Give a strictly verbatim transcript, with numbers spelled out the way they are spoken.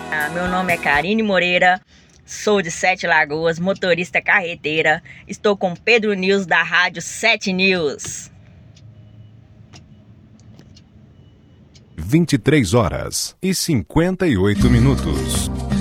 Ah, meu nome é Karine Moreira, sou de Sete Lagoas, motorista carreteira. Estou com Pedro News da Rádio Sete News. vinte e três horas e cinquenta e oito minutos.